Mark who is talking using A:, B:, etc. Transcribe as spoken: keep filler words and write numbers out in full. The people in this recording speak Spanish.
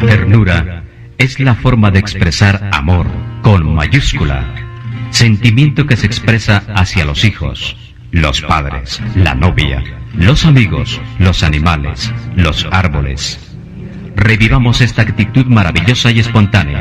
A: Ternura es la forma de expresar amor con mayúscula, sentimiento que se expresa hacia los hijos, los padres, la novia, los amigos, los animales, los árboles. Revivamos esta actitud maravillosa y espontánea.